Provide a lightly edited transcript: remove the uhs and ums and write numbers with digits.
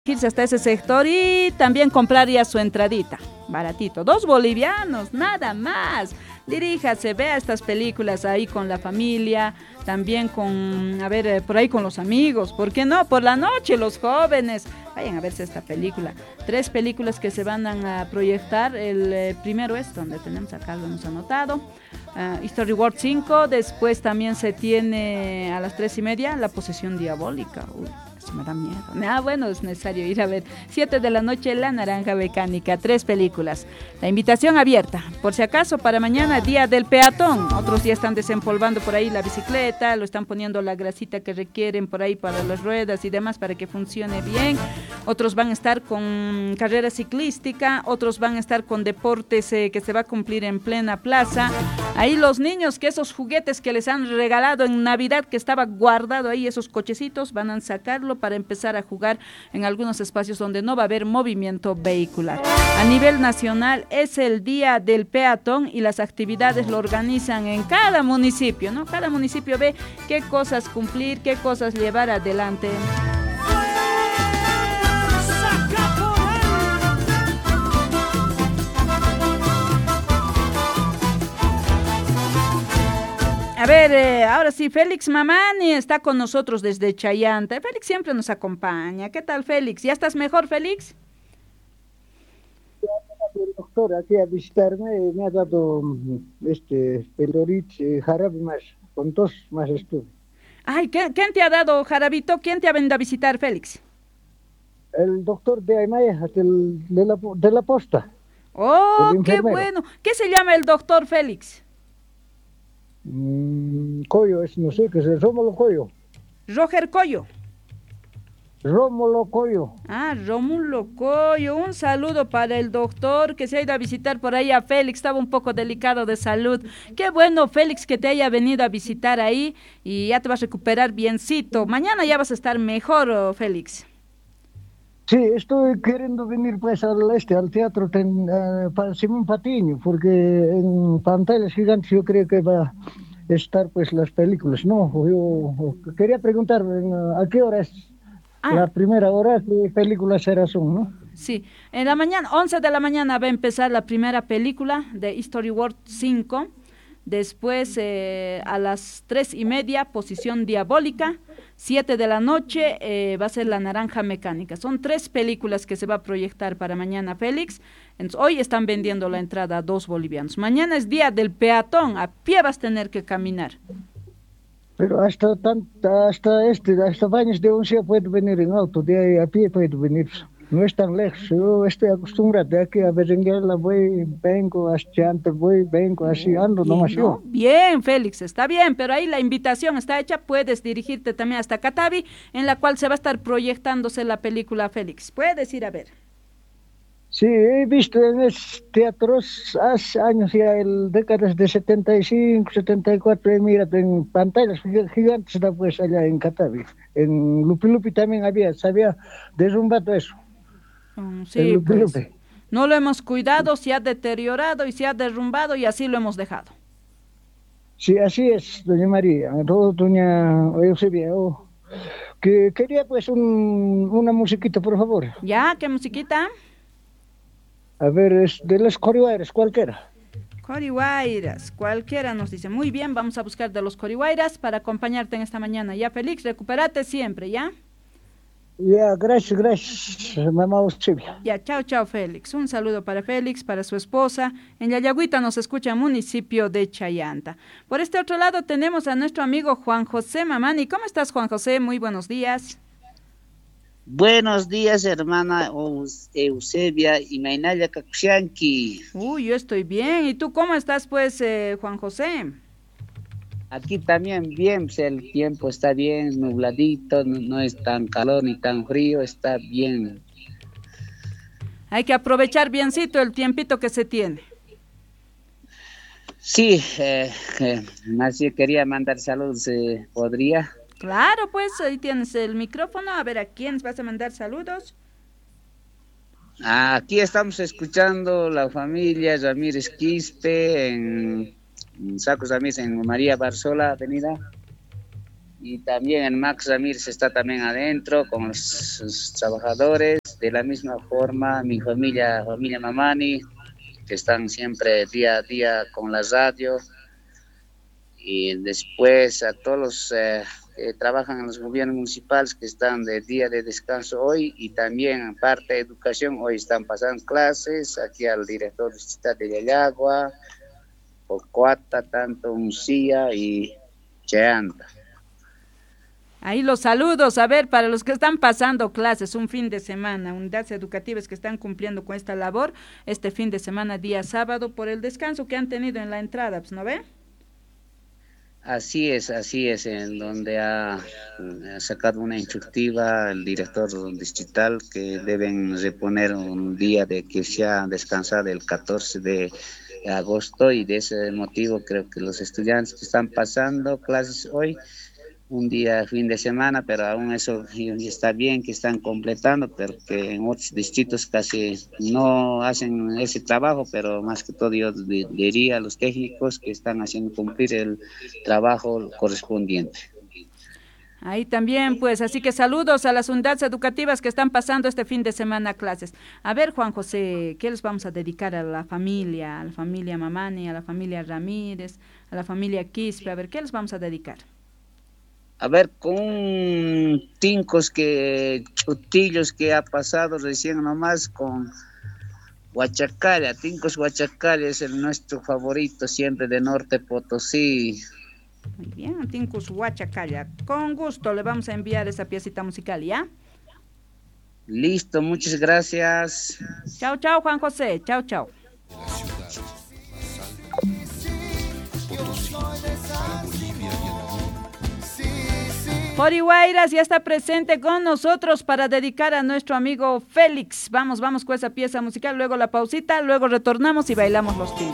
Irse hasta ese sector y también comprar ya su entradita, baratito, 2 bolivianos, nada más. Diríjase, vea estas películas ahí con la familia, también con, por ahí con los amigos, ¿por qué no? Por la noche, los jóvenes, vayan a verse esta película. 3 películas que se van a proyectar, el primero es donde tenemos acá, lo hemos anotado, History World 5, después también se tiene a las 3:30, La posesión diabólica. Uy, eso me da miedo. Bueno, es necesario ir a ver. 7 de la noche, La naranja mecánica, 3 películas. La invitación abierta, por si acaso para mañana, día del peatón. Otros ya están desempolvando por ahí la bicicleta, lo están poniendo la grasita que requieren por ahí para las ruedas y demás para que funcione bien. Otros van a estar con carrera ciclística, otros van a estar con deportes que se va a cumplir en plena plaza. Ahí los niños, que esos juguetes que les han regalado en Navidad, que estaba guardado ahí, esos cochecitos, van a sacarlo para empezar a jugar en algunos espacios donde no va a haber movimiento vehicular. A nivel nacional es el Día del Peatón y las actividades lo organizan en cada municipio, ¿no? Cada municipio ve qué cosas cumplir, qué cosas llevar adelante. Ahora sí, Félix Mamani está con nosotros desde Chayanta. Félix siempre nos acompaña. ¿Qué tal, Félix? ¿Ya estás mejor, Félix? El doctor aquí a visitarme me ha dado Pelorit, jarabe más, con tos más estuve. Ay, ¿quién te ha dado jarabito? ¿Quién te ha venido a visitar, Félix? El doctor de Aymaya, de la posta. Oh, qué bueno. ¿Qué se llama el doctor, Félix? Coyo, no sé qué es, Rómulo Coyo. Roger Coyo. Rómulo Coyo. Rómulo Coyo. Un saludo para el doctor que se ha ido a visitar por ahí a Félix. Estaba un poco delicado de salud. Qué bueno, Félix, que te haya venido a visitar ahí y ya te vas a recuperar biencito. Mañana ya vas a estar mejor, Félix. Sí, estoy queriendo venir pues al teatro para Simón Patiño, porque en pantallas gigantes yo creo que va a estar pues las películas, ¿no? Yo quería preguntar, ¿a qué hora es la primera hora? ¿Qué películas son, no? Sí, en la mañana, 11 de la mañana va a empezar la primera película de History World 5, después a las 3:30, Posición Diabólica, 7 de la noche va a ser La naranja mecánica. Son 3 películas que se va a proyectar para mañana, Félix. Entonces, hoy están vendiendo la entrada a 2 bolivianos. Mañana es día del peatón, a pie vas a tener que caminar. Pero hasta Baños de Oncia puede venir en auto, de ahí a pie puede venir. No es tan lejos, yo estoy acostumbrado de aquí a Berenguela, voy, vengo, hasta antes voy, vengo, así ando bien, nomás ¿no? yo. Bien, Félix, está bien, pero ahí la invitación está hecha, puedes dirigirte también hasta Catavi, en la cual se va a estar proyectándose la película, Félix. Puedes ir a ver. Sí, he visto en esos teatros hace años ya, décadas de 75, 74, mira, en pantallas gigantes, pues allá en Catavi. En Lupi Lupi también se había derrumbado eso. Sí, pues, no lo hemos cuidado, se ha deteriorado y se ha derrumbado y así lo hemos dejado. Sí, así es, doña María, doña Eusebia. Que quería pues una musiquita, por favor. ¿Ya? ¿Qué musiquita? A ver, es de los Corihuayras, cualquiera. Corihuayras, cualquiera nos dice. Muy bien, vamos a buscar de los Corihuayras para acompañarte en esta mañana. Ya, Félix, recupérate siempre, ¿ya? Ya, gracias, mamá Eusebia. Ya, chao, Félix. Un saludo para Félix, para su esposa. En Yayagüita nos escucha municipio de Chayanta. Por este otro lado tenemos a nuestro amigo Juan José Mamani. ¿Cómo estás, Juan José? Muy buenos días. Buenos días, hermana Eusebia y Mainaya Kakushanki. Uy, yo estoy bien. ¿Y tú cómo estás, pues, Juan José? Aquí también bien, pues el tiempo está bien, nubladito, no es tan calor ni tan frío, está bien. Hay que aprovechar biencito el tiempito que se tiene. Sí, más yo quería mandar saludos, ¿podría? Claro, pues ahí tienes el micrófono. A ver, ¿a quién vas a mandar saludos? Aquí estamos escuchando la familia Ramírez Quispe en Sacos Ramírez, en María Barzola, avenida. Y también el Max Ramírez está también adentro con sus trabajadores. De la misma forma, mi familia Mamani, que están siempre día a día con la radio. Y después a todos los que trabajan en los gobiernos municipales que están de día de descanso hoy, y también en parte de educación, hoy están pasando clases, aquí al director distrital de Yayagua, Pocuata, tanto Uncía y Cheanta. Ahí los saludos, a ver, para los que están pasando clases un fin de semana, unidades educativas que están cumpliendo con esta labor, este fin de semana, día sábado, por el descanso que han tenido en la entrada, pues, ¿no ve? Así es, en donde ha sacado una instructiva el director distrital que deben reponer un día de que se ha descansado el 14 de agosto, y de ese motivo creo que los estudiantes que están pasando clases hoy, un día fin de semana, pero aún eso está bien que están completando, pero que en otros distritos casi no hacen ese trabajo, pero más que todo yo diría a los técnicos que están haciendo cumplir el trabajo correspondiente. Ahí también, pues, así que saludos a las unidades educativas que están pasando este fin de semana clases. A ver, Juan José, ¿qué les vamos a dedicar a la familia Mamani, a la familia Ramírez, a la familia Quispe? A ver, ¿qué les vamos a dedicar? A ver, con chutillos que ha pasado recién nomás con Huachacalla, Tincos Huachacalla es nuestro favorito siempre de Norte Potosí. Muy bien, Tincos Huachacalla. Con gusto le vamos a enviar esa piecita musical, ¿ya? Listo, muchas gracias. Chao, chao, Juan José. Chao, chao. Orihuayras ya está presente con nosotros para dedicar a nuestro amigo Félix. Vamos con esa pieza musical, luego la pausita, luego retornamos y bailamos los timbres.